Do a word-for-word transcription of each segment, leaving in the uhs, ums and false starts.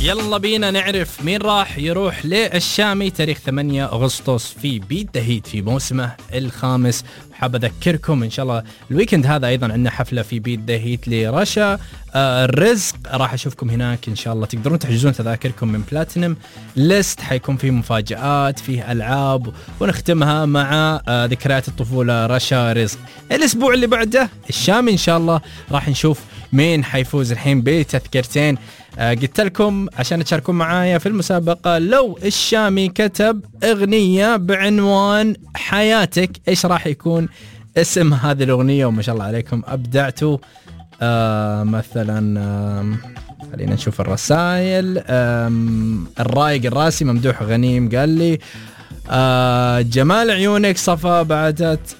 يلا بينا نعرف مين راح يروح للشامي تاريخ ثمانية أغسطس في بيت ذا هيت في موسمه الخامس. حاب أذكركم إن شاء الله الويكند هذا أيضا عندنا حفلة في بيت ذا هيت لرشا آه الرزق، راح أشوفكم هناك إن شاء الله. تقدرون تحجزون تذاكركم من بلاتينم ليست، حيكون فيه مفاجآت، فيه ألعاب، ونختمها مع آه ذكريات الطفولة رشا رزق. الأسبوع اللي بعده الشامي إن شاء الله راح نشوف مين حيفوز الحين بتذكرتين. آه قلت لكم عشان تشاركون معايا في المسابقة، لو الشامي كتب أغنية بعنوان حياتك إيش راح يكون اسم هذه الأغنية؟ وما شاء الله عليكم أبدعتوا. آه مثلا آه خلينا نشوف الرسائل. آه الرايق الراسي ممدوح غنيم قال لي آه جمال عيونك. صفا بعدت.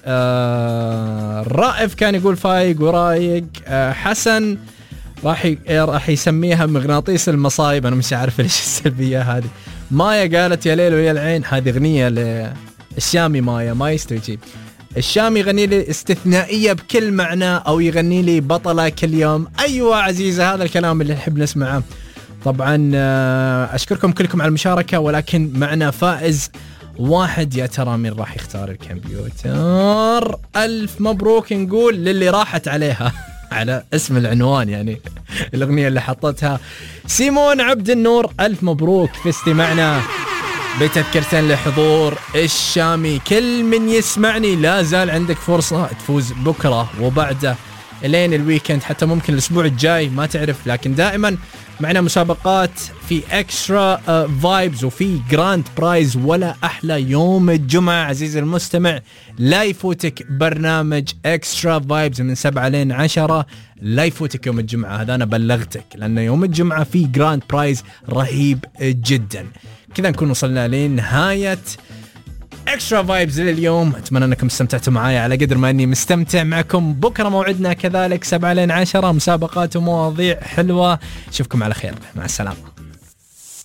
آه الرائف كان يقول فايق ورايق. آه حسن راح راح يسميها مغناطيس المصايب. انا مش عارف ليش السلبيه هذه. مايا قالت يا ليل ويا العين، هذه اغنيه للشامي. مايا ما يستوي الشامي يغني لي استثنائيه بكل معنى، او يغني لي بطله كل يوم. ايوه عزيزه، هذا الكلام اللي نحب نسمعه. طبعا اشكركم كلكم على المشاركه، ولكن معنا فائز واحد. يا ترى مين راح يختار الكمبيوتر؟ الف مبروك نقول للي راحت عليها على اسم العنوان، يعني الأغنية اللي حطتها سيمون عبد النور. ألف مبروك في استماعنا بتذكرتين لحضور الشامي. كل من يسمعني لا زال عندك فرصة تفوز بكرة وبعده لين الويكند، حتى ممكن الأسبوع الجاي ما تعرف. لكن دائما معنا مسابقات في اكسترا فايبز وفي جراند برايز. ولا أحلى يوم الجمعة عزيزي المستمع، لا يفوتك برنامج اكسترا فايبز من سبعة لين عشرة. لا يفوتك يوم الجمعة هذا، أنا بلغتك، لأن يوم الجمعة في جراند برايز رهيب جدا. كذا نكون وصلنا لنهاية اكسترا فايبز لليوم. اتمنى انكم استمتعتوا معايا على قدر ما اني مستمتع معكم. بكره موعدنا كذلك سبعة لين عشرة، مسابقات ومواضيع حلوه. اشوفكم على خير، مع السلامه.